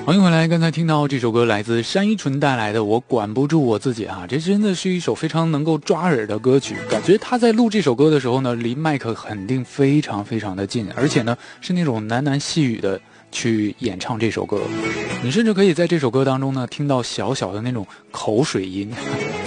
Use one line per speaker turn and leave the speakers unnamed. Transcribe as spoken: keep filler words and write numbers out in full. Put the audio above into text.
欢迎回来，刚才听到这首歌来自单依纯带来的《我管不住我自己》啊，这真的是一首非常能够抓耳的歌曲。感觉他在录这首歌的时候呢，离麦克肯定非常非常的近，而且呢是那种喃喃细语的去演唱这首歌。你甚至可以在这首歌当中呢听到小小的那种口水音。